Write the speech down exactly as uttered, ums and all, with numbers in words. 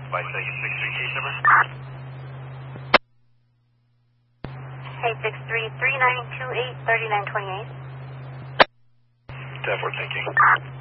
By saying six three case number? Hey, six three three nine two eight three nine two eight. ten four, thank you.